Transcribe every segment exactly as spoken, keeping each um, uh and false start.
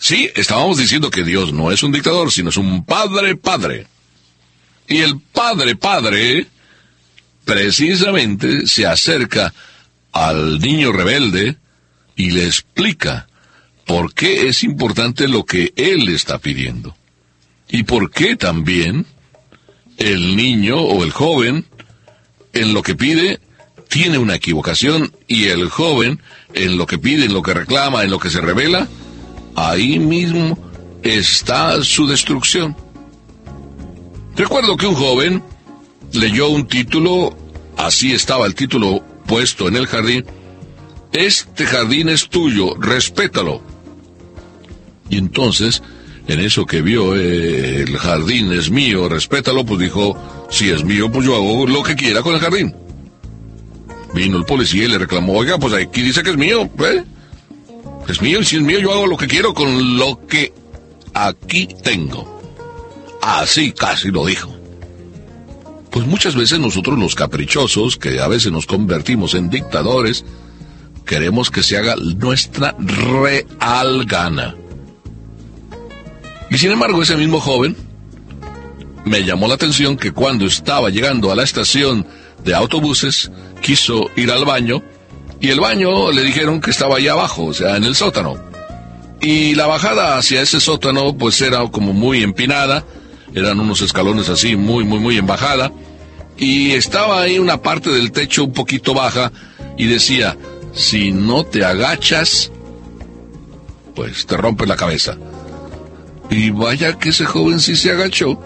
Sí, estábamos diciendo que Dios no es un dictador, sino es un padre padre. Y el padre padre precisamente se acerca al niño rebelde y le explica por qué es importante lo que él está pidiendo. Y por qué también el niño o el joven en lo que pide tiene una equivocación, y el joven en lo que pide, en lo que reclama, en lo que se revela, ahí mismo está su destrucción. Recuerdo que un joven leyó un título, así estaba el título puesto en el jardín: este jardín es tuyo, respétalo. Y entonces, en eso que vio, eh, el jardín es mío, respétalo, pues dijo, si es mío, pues yo hago lo que quiera con el jardín. Vino el policía y le reclamó, oiga, pues aquí dice que es mío, ¿eh? Es mío, y si es mío, yo hago lo que quiero con lo que aquí tengo. Así casi lo dijo. Pues muchas veces nosotros los caprichosos, que a veces nos convertimos en dictadores, queremos que se haga nuestra real gana. Y sin embargo, ese mismo joven me llamó la atención que cuando estaba llegando a la estación de autobuses, quiso ir al baño, y el baño le dijeron que estaba allá abajo, o sea, en el sótano. Y la bajada hacia ese sótano, pues era como muy empinada, eran unos escalones así, muy, muy, muy en bajada, y estaba ahí una parte del techo un poquito baja, y decía, si no te agachas, pues te rompes la cabeza. Y vaya que ese joven sí se agachó.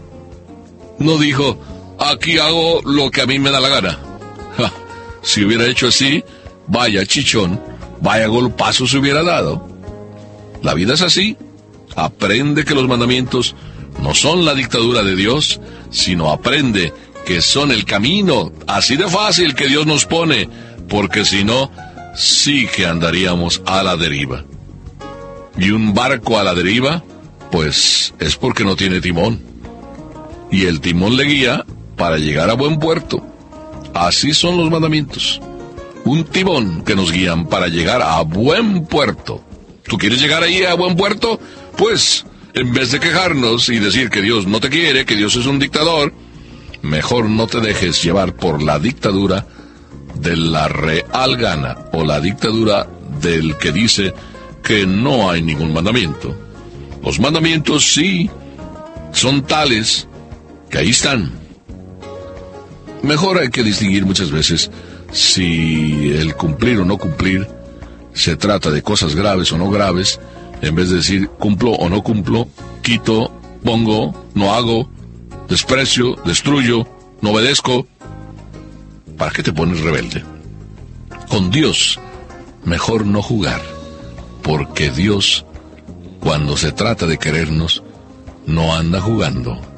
No dijo, aquí hago lo que a mí me da la gana. Ja, si hubiera hecho así, vaya chichón, vaya golpazo se hubiera dado. La vida es así. Aprende que los mandamientos no son la dictadura de Dios, sino aprende que son el camino así de fácil que Dios nos pone, porque si no, sí que andaríamos a la deriva. Y un barco a la deriva, pues es porque no tiene timón. Y el timón le guía para llegar a buen puerto. Así son los mandamientos. Un timón que nos guían para llegar a buen puerto. ¿Tú quieres llegar ahí a buen puerto? Pues, en vez de quejarnos y decir que Dios no te quiere, que Dios es un dictador, mejor no te dejes llevar por la dictadura de la real gana, o la dictadura del que dice que no hay ningún mandamiento. Los mandamientos sí son tales que ahí están. Mejor hay que distinguir muchas veces si el cumplir o no cumplir se trata de cosas graves o no graves, en vez de decir cumplo o no cumplo, quito, pongo, no hago, desprecio, destruyo, no obedezco. ¿Para qué te pones rebelde? Con Dios mejor no jugar, porque Dios, cuando se trata de querernos, no anda jugando.